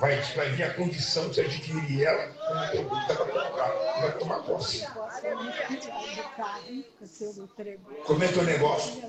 vai vir a condição de adquirir ela, eu vou trabalhar no carro, vai tomar posse. Como é que é o negócio?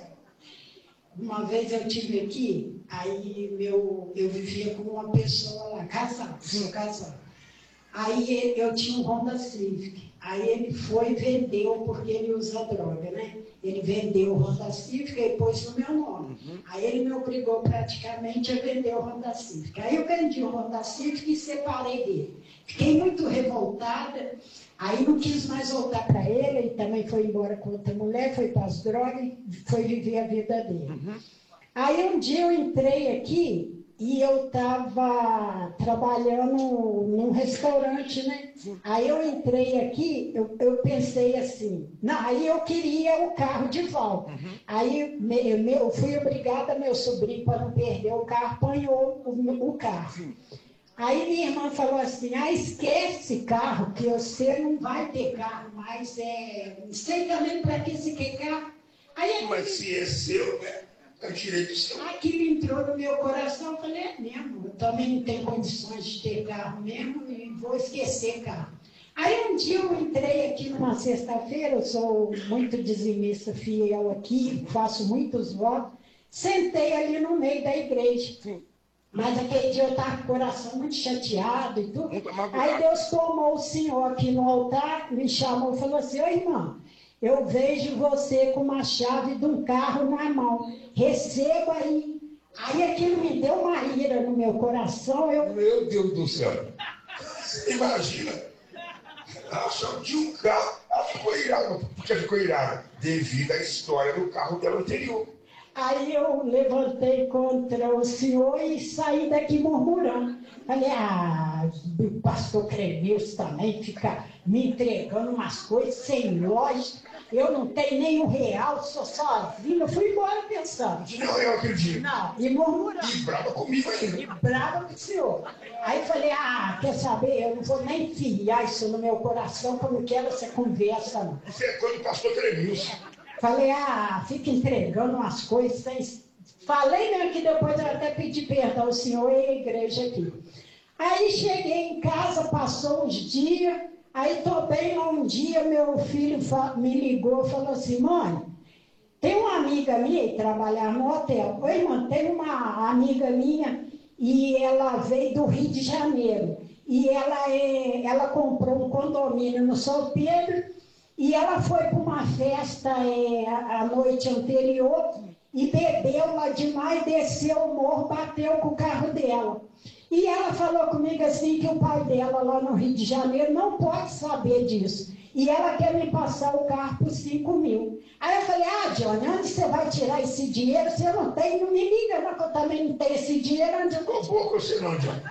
Uma vez eu estive aqui, aí eu vivia com uma pessoa lá, casado, sou casado. Aí eu tinha um Honda Civic. Aí ele foi e vendeu, porque ele usa droga, né? Ele vendeu o Honda Civic e pôs no meu nome. Aí ele me obrigou praticamente a vender o Honda Civic. Aí eu vendi o Honda Civic e separei dele. Fiquei muito revoltada. Aí não quis mais voltar para ele, ele também foi embora com outra mulher, foi para as drogas e foi viver a vida dele. Aí um dia eu entrei aqui e eu estava trabalhando num restaurante, né? Aí eu entrei aqui, eu pensei assim, não, aí eu queria o carro de volta. Aí eu fui obrigada, meu sobrinho, para não perder o carro, apanhou o carro. Aí minha irmã falou assim, esquece carro, que você não vai ter carro mais, não sei também para que você quer carro. Aí, mas se é seu, né? Eu tirei do seu. Aquilo entrou no meu coração, eu falei, é mesmo, eu também não tenho condições de ter carro mesmo e vou esquecer carro. Aí um dia eu entrei aqui numa sexta-feira, eu sou muito dizimista fiel aqui, faço muitos votos, sentei ali no meio da igreja. Mas aquele dia eu estava com o coração muito chateado e tudo. Aí Deus tomou o senhor aqui no altar, me chamou e falou assim, ô irmã, eu vejo você com uma chave de um carro na mão, receba aí. Aí aquilo me deu uma ira no meu coração. Meu Deus do céu, imagina, a chave de um carro, ela ficou irada. Por que ficou irada? Devido à história do carro dela anterior. Aí eu levantei contra o senhor e saí daqui murmurando. Falei, o pastor Cremilson também fica me entregando umas coisas sem lógica. Eu não tenho nem R$1, sou sozinho. Eu fui embora pensando. Não, eu acredito. Não, e murmurando. E brava comigo ainda. E brava com o senhor. Aí falei, quer saber, eu não vou nem enfiar isso no meu coração, porque eu não quero essa conversa, não. Isso é coisa do pastor Cremilson. Falei, fica entregando umas coisas sem... Falei mesmo que depois eu até pedi perdão ao senhor e à igreja aqui. Aí cheguei em casa, passou uns dias, aí tô bem lá um dia, meu filho me ligou e falou assim, mãe, tem uma amiga minha que trabalhava no hotel. Oi, mãe, tem uma amiga minha e ela veio do Rio de Janeiro. E ela comprou um condomínio no São Pedro. E ela foi para uma festa a noite anterior e bebeu lá demais, desceu o morro, bateu com o carro dela. E ela falou comigo assim que o pai dela lá no Rio de Janeiro não pode saber disso. E ela quer me passar o carro por 5 mil. Aí eu falei, Johnny, onde você vai tirar esse dinheiro? Você não tem, não me liga, não, que eu também não tenho esse dinheiro. Onde eu Ficou boa com você não, Johnny.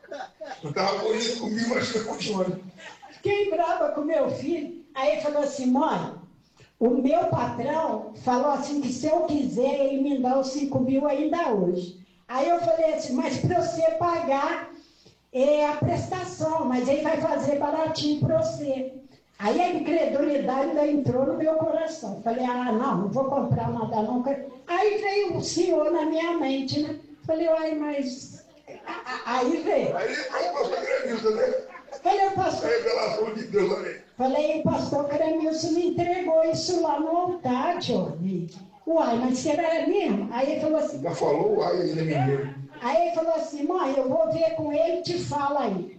Eu estava bonito comigo, mas você continua. Fiquei brava com meu filho. Aí ele falou assim, mãe, o meu patrão falou assim que se eu quiser ele me dá os 5 mil ainda hoje. Aí eu falei assim, mas para você pagar a prestação, mas ele vai fazer baratinho para você. Aí a incredulidade ainda entrou no meu coração. Falei, não vou comprar nada nunca. Aí veio o senhor na minha mente, né? Falei, mas... Aí veio. Aí ele falou, pastor Cremilson, né? Falei, pastor... Revelação de Deus ali. Falei, pastor Cremilson me entregou isso lá no altar, Johnny. Mas será mesmo? Aí ele falou assim... Já falou, ainda me deu. Aí ele falou assim, mãe, eu vou ver com ele e te falo aí.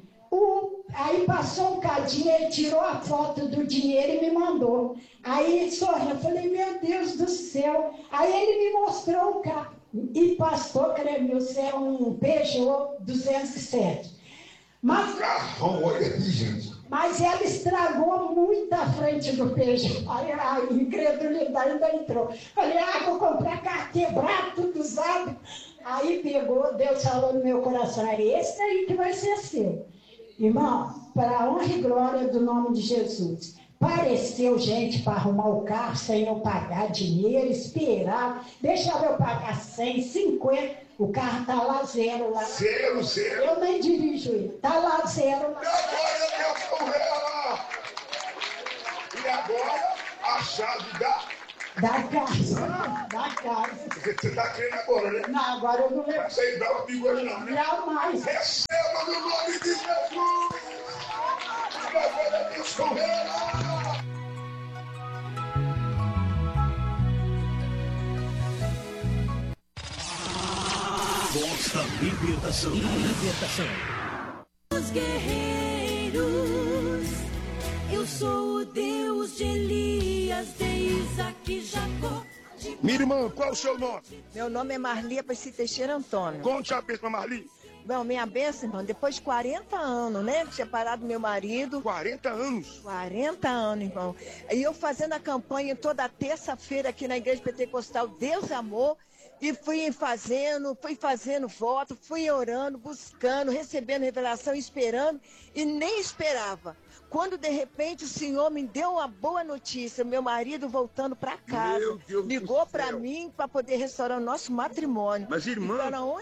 Aí passou um cadinho, ele tirou a foto do dinheiro e me mandou. Aí sorriu, eu falei, meu Deus do céu. Aí ele me mostrou o carro. E pastor Cremilson é um Peugeot 207. Mas, carrão, olha aí, gente. Mas ela estragou muito a frente do Peugeot. Aí a incredulidade ainda entrou. Falei, vou comprar carro quebrado, tudo usado. Aí pegou, Deus falou no meu coração, é esse aí que vai ser seu. Irmão, para a honra e glória do nome de Jesus, pareceu gente para arrumar o carro sem eu pagar dinheiro, esperar, deixava eu pagar 100, 50, o carro está lá zero lá. Zero. Eu nem dirijo ele, está lá zero lá. E agora, a chave da casa. Você está crendo agora, né? Não, agora eu não levo. Você dá uma bigode não, né? Jamais. Recebe. Aplaude o nome de Jesus! Glória a Deus, correrá! Voz da libertação. Os guerreiros, eu sou o Deus de Elias, de Isaac e Jacó. Minha irmã, qual é o seu nome? Meu nome é Marli Aparecida Teixeira Antônio. Conte a bênção, Marli. Bom, minha bênção, irmão, depois de 40 anos, né? Separado do meu marido. 40 anos. 40 anos, irmão. E eu fazendo a campanha toda terça-feira aqui na Igreja Pentecostal Deus Amor. E fui fazendo voto, fui orando, buscando, recebendo revelação, esperando. E nem esperava. Quando, de repente, o Senhor me deu uma boa notícia, meu marido voltando para casa, ligou para mim para poder restaurar o nosso matrimônio. Mas, irmã,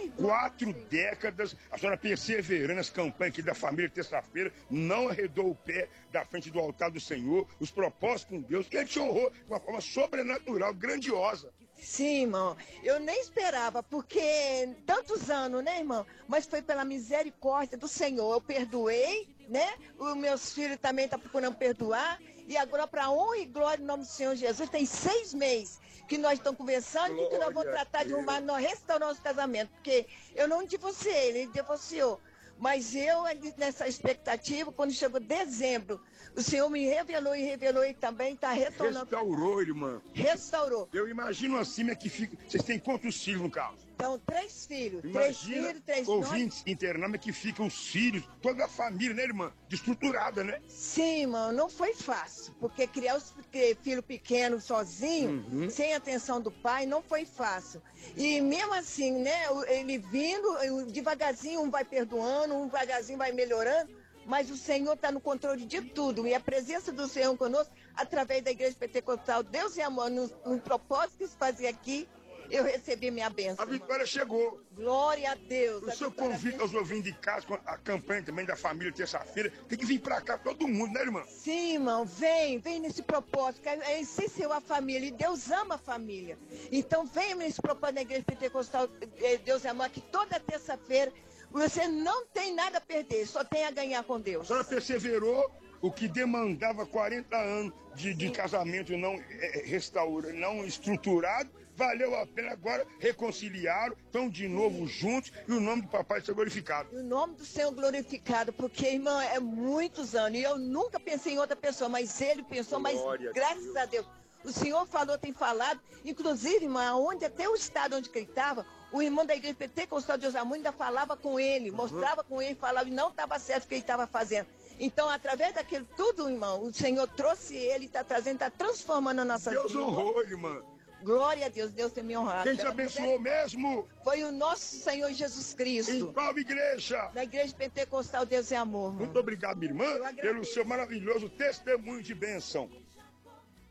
4 décadas, a senhora perseverando nas campanhas aqui da família terça-feira, não arredou o pé da frente do altar do Senhor, os propósitos com Deus, que Ele te honrou de uma forma sobrenatural, grandiosa. Sim, irmão. Eu nem esperava, porque tantos anos, né, irmão? Mas foi pela misericórdia do Senhor. Eu perdoei, né? Os meus filhos também estão procurando perdoar. E agora, para honra e glória em nome do Senhor Jesus, tem 6 meses que nós estamos conversando e que nós vamos tratar de arrumar, nós restaurar nosso casamento. Porque eu não divorciei, ele divorciou. Mas eu, nessa expectativa, quando chegou dezembro, o Senhor me revelou e também está retornando. Restaurou, irmã. Restaurou. Eu imagino assim, que fica... Vocês têm quantos filhos no caso? Então, 3 filhos. Imagina, 3 ouvintes internados, que ficam os filhos, toda a família, né, irmã? Destruturada, né? Sim, irmão, não foi fácil. Porque criar os filho pequeno sozinho, sem atenção do pai, não foi fácil. E mesmo assim, né, ele vindo, devagarzinho um vai perdoando, um devagarzinho vai melhorando. Mas o Senhor está no controle de tudo. E a presença do Senhor conosco, através da Igreja Pentecostal, Deus e Amor, no propósito que se fazia aqui, eu recebi minha bênção. A vitória chegou. Glória a Deus. O seu convite aos ouvintes de casa, com a campanha também da família terça-feira, tem que vir pra cá todo mundo, né, irmã? Sim, irmão, vem nesse propósito, que é essencial a família, e Deus ama a família. Então vem nesse propósito da Igreja Pentecostal, Deus e Amor, que toda terça-feira você não tem nada a perder, só tem a ganhar com Deus. A senhora perseverou, o que demandava 40 anos de casamento não não estruturado, valeu a pena, agora reconciliaram, estão de novo juntos e o nome do papai seja glorificado. E o nome do Senhor glorificado, porque, irmão, é muitos anos, e eu nunca pensei em outra pessoa, mas ele pensou, mas graças a Deus. O Senhor falou, tem falado, inclusive, irmão, até o estado onde ele estava, o irmão da Igreja Pentecostal de Deus Amor ainda falava com ele, mostrava com ele, falava, e não estava certo o que ele estava fazendo. Então, através daquilo tudo, irmão, o Senhor trouxe ele, está trazendo, está transformando a nossa vida. Deus honrou, irmã. Glória a Deus, Deus tem me honrado. Quem te abençoou mesmo? Foi o nosso Senhor Jesus Cristo. Em qual igreja? Na Igreja Pentecostal Deus e Amor. Muito obrigado, minha irmã, pelo seu maravilhoso testemunho de bênção.